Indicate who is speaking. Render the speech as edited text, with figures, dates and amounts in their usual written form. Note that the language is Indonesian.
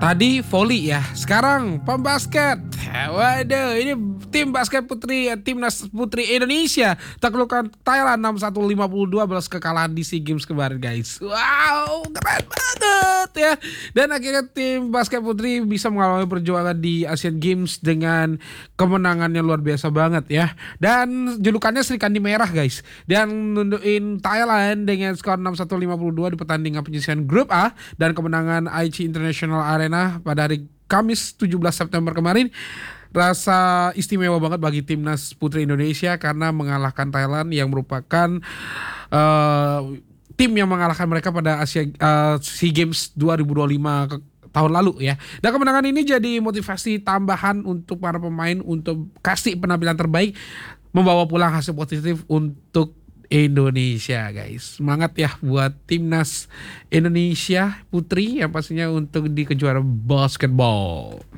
Speaker 1: Tadi voli ya, sekarang pembasket. Waduh, ini tim basket putri, timnas putri Indonesia taklukkan Thailand 61 52 balas kekalahan di SEA Games kemarin, guys. Wow, keren banget ya. Dan akhirnya tim basket putri bisa mengalami perjuangan di Asian Games dengan kemenangannya luar biasa banget ya. Dan julukannya Sri Kandi Merah, guys. Dan nundukin Thailand dengan skor 61 52 di pertandingan penyisihan grup A dan kemenangan Aichi International Arena pada hari Kamis 17 September kemarin. Rasa istimewa banget bagi timnas putri Indonesia karena mengalahkan Thailand yang merupakan tim yang mengalahkan mereka pada SEA Games 2025 tahun lalu ya. Dan kemenangan ini jadi motivasi tambahan untuk para pemain untuk kasih penampilan terbaik, membawa pulang hasil positif untuk Indonesia, guys. Semangat ya buat timnas Indonesia putri yang pastinya untuk di kejuaraan basketball.